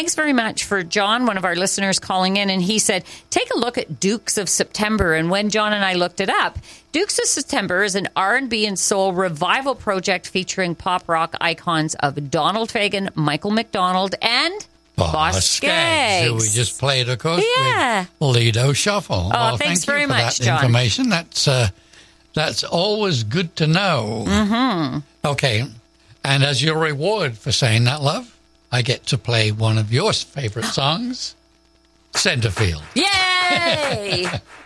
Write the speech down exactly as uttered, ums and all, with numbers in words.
thanks very much for John, one of our listeners, calling in. And he said, take a look at Dukes of September. And when John and I looked it up, Dukes of September is an R and B and soul revival project featuring pop rock icons of Donald Fagen, Michael McDonald, and Boss, Boss Skaggs, who we just played, of course, yeah. with Lido Shuffle. Oh, well, thanks thank you very for much, that John. information. That's, uh, that's always good to know. Mm-hmm. Okay. And as your reward for saying that, love, I get to play one of your favorite songs, Centerfield. Yay!